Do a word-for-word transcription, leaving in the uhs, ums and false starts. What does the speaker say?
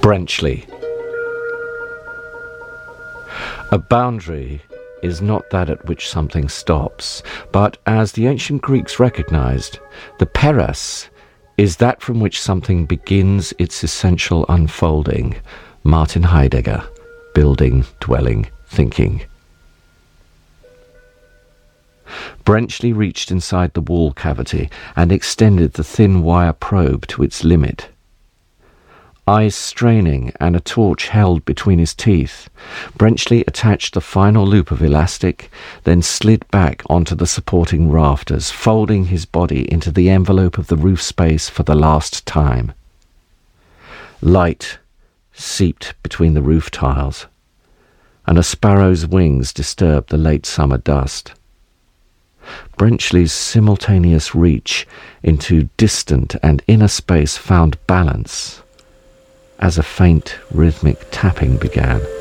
Brenchley. A boundary is not that at which something stops, but, as the ancient Greeks recognized, the peras is that from which something begins its essential unfolding. Martin Heidegger, Building, Dwelling, Thinking. Brenchley reached inside the wall cavity and extended the thin wire probe to its limit. Eyes straining and a torch held between his teeth, Brenchley attached the final loop of elastic, then slid back onto the supporting rafters, folding his body into the envelope of the roof space for the last time. Light seeped between the roof tiles, and a sparrow's wings disturbed the late summer dust. Brenchley's simultaneous reach into distant and inner space found balance as a faint rhythmic tapping began.